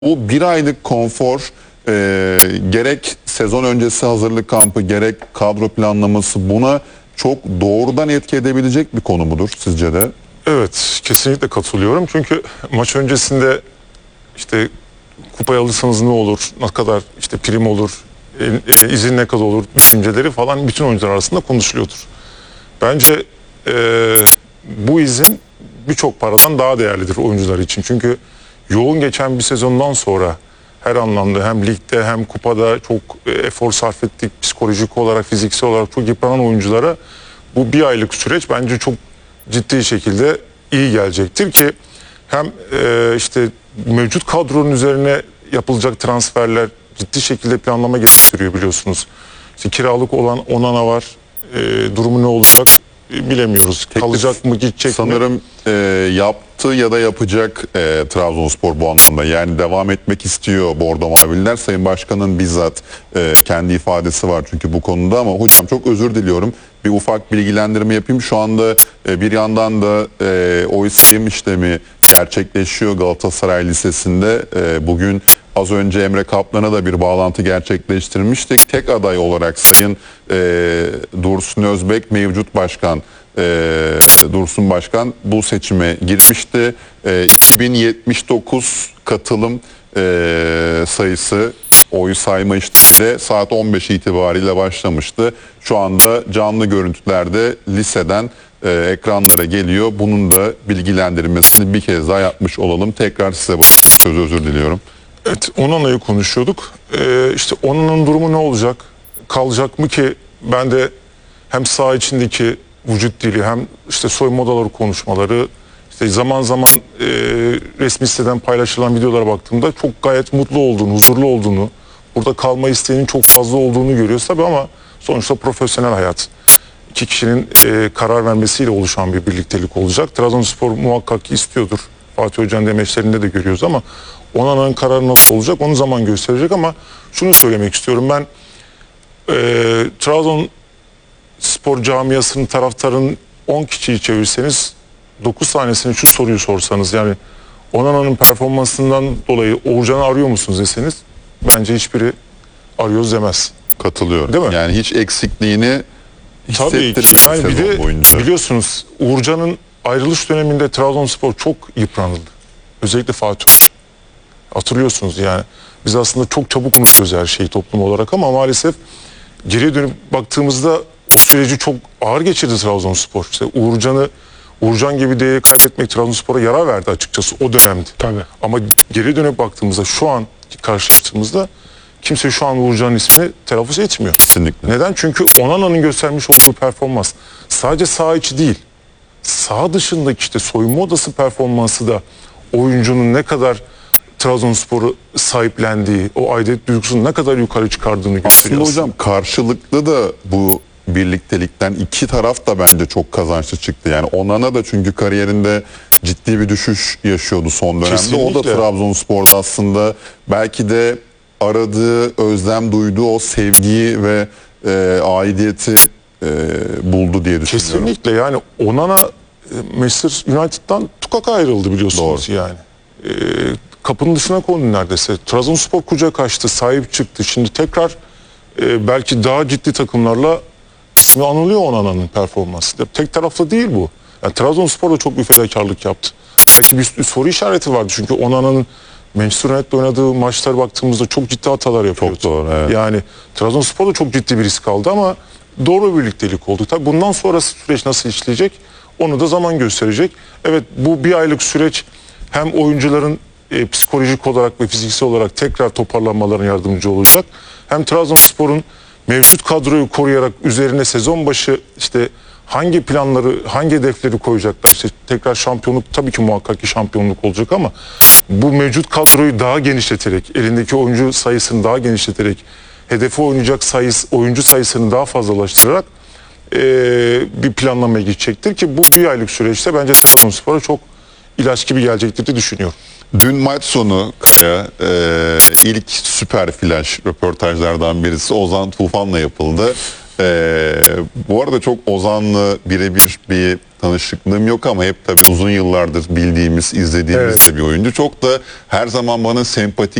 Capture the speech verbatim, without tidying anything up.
Bu bir aylık konfor e, gerek sezon öncesi hazırlık kampı gerek kadro planlaması buna çok doğrudan etki edebilecek bir konu mudur sizce de? Evet, kesinlikle katılıyorum. Çünkü maç öncesinde işte kupayı alırsanız ne olur, ne kadar işte prim olur, e, e, izin ne kadar olur düşünceleri falan bütün oyuncular arasında konuşuluyordur. Bence e, bu izin birçok paradan daha değerlidir oyuncular için. Çünkü yoğun geçen bir sezondan sonra her anlamda hem ligde hem kupada çok e, efor sarf ettik. Psikolojik olarak, fiziksel olarak çok yıpranan oyunculara bu bir aylık süreç bence çok ciddi şekilde iyi gelecektir ki hem e, işte mevcut kadronun üzerine yapılacak transferler ciddi şekilde planlama gerektiriyor biliyorsunuz. İşte kiralık olan Onana var. E, durumu ne olacak e, bilemiyoruz. Teklif, Kalacak mı, gidecek sanırım, mi? Sanırım e, yaptı ya da yapacak e, Trabzonspor bu anlamda. Yani devam etmek istiyor Bordo Mavililer. Sayın Başkan'ın bizzat e, kendi ifadesi var çünkü bu konuda, ama hocam çok özür diliyorum. Bir ufak bilgilendirme yapayım. Şu anda e, bir yandan da e, oy sayım işlemi gerçekleşiyor Galatasaray Lisesi'nde. E, bugün az önce Emre Kaplan'a da bir bağlantı gerçekleştirmiştik. Tek aday olarak Sayın e, Dursun Özbek mevcut başkan e, Dursun Başkan bu seçime girmişti. E, iki bin yetmiş dokuz katılım e, sayısı oy sayma işlemi saat on beş itibariyle başlamıştı. Şu anda canlı görüntülerde liseden e, ekranlara geliyor. Bunun da bilgilendirmesini bir kez daha yapmış olalım. Tekrar size söz özür diliyorum. Evet, Onana'yı konuşuyorduk. Ee, işte Onana'nın durumu ne olacak? Kalacak mı ki? Ben de hem saha içindeki vücut dili hem işte soyunma odaları konuşmaları, işte zaman zaman e, resmi siteden paylaşılan videolara baktığımda çok gayet mutlu olduğunu, huzurlu olduğunu, burada kalma isteğinin çok fazla olduğunu görüyoruz tabii, ama sonuçta profesyonel hayat. İki kişinin e, karar vermesiyle oluşan bir birliktelik olacak. Trabzonspor muhakkak ki istiyordur. Fatih Hoca'nın demeçlerinde de görüyoruz, ama Onana'nın kararı nasıl olacak onu zaman gösterecek. Ama şunu söylemek istiyorum ben, e, Trabzonspor camiasının, taraftarın on kişiyi çevirseniz dokuz tanesine şu soruyu sorsanız, yani Onana'nın performansından dolayı Uğurcan'ı arıyor musunuz deseniz, bence hiçbiri arıyoruz demez. Katılıyorum. Değil mi? Yani hiç eksikliğini Tabii ki. Yani bir de boyunca. Biliyorsunuz Uğurcan'ın ayrılış döneminde Trabzonspor çok yıpranıldı. Özellikle Fatih Hoca. Hatırlıyorsunuz yani. Biz aslında çok çabuk unutuyoruz her şeyi toplum olarak, ama maalesef geriye dönüp baktığımızda o süreci çok ağır geçirdi Trabzonspor. İşte Uğurcan'ı Uğurcan gibi değeri kaybetmek Trabzonspor'a yara verdi açıkçası o dönemde. Tabii. Ama geri dönüp baktığımızda, şu an karşılaştığımızda kimse şu an Uğurcan'ın ismini telaffuz etmiyor. Kesinlikle. Neden? Çünkü Onana'nın göstermiş olduğu performans sadece saha içi değil, saha dışındaki işte soyunma odası performansı da oyuncunun ne kadar Trabzonspor'u sahiplendiği, o aidiyet duygusunu ne kadar yukarı çıkardığını gösteriyor. Aslında hocam karşılıklı da bu birliktelikten iki taraf da bence çok kazançlı çıktı. Yani Onana da çünkü kariyerinde ciddi bir düşüş yaşıyordu son dönemde. Kesinlikle. O da Trabzonspor'da aslında belki de aradığı, özlem duyduğu o sevgiyi ve e, aidiyeti e, buldu diye düşünüyorum. Kesinlikle, yani Onana e, Manchester United'dan tukaka ayrıldı biliyorsunuz. Doğru. Yani. E, kapının dışına kondu neredeyse. Trabzonspor kucak açtı, sahip çıktı. Şimdi tekrar e, belki daha ciddi takımlarla ismi anılıyor Onana'nın performansı. Tek taraflı değil bu. Yani Trabzonspor da çok bir fedakarlık yaptı. Belki bir, bir soru işareti vardı. Çünkü Onana'nın Manchester United'da oynadığı maçlara baktığımızda çok ciddi hatalar yapıyordu. Çok doğru, evet. Yani Trabzonspor da çok ciddi bir risk aldı, ama doğru bir birliktelik oldu. Tabii bundan sonrası süreç nasıl işleyecek onu da zaman gösterecek. Evet, bu bir aylık süreç hem oyuncuların e, psikolojik olarak ve fiziksel olarak tekrar toparlanmalarına yardımcı olacak. Hem Trabzonspor'un mevcut kadroyu koruyarak üzerine sezon başı işte hangi planları, hangi hedefleri koyacaklar. İşte tekrar şampiyonluk, tabii ki muhakkak ki şampiyonluk olacak, ama bu mevcut kadroyu daha genişleterek, elindeki oyuncu sayısını daha genişleterek, hedefe oynayacak sayısı, oyuncu sayısını daha fazlalaştırarak e, bir planlamaya gidecektir ki bu bir aylık süreçte bence Trabzonspor'a çok ilaç gibi gelecektir diye düşünüyorum. Dün maç sonu Kaya, e, ilk süper flash röportajlardan birisi Ozan Tufan'la yapıldı. Ee, bu arada çok Ozan'la birebir bir tanışıklığım yok ama hep tabii uzun yıllardır bildiğimiz, izlediğimiz Evet. de bir oyuncu. Çok da her zaman bana sempatik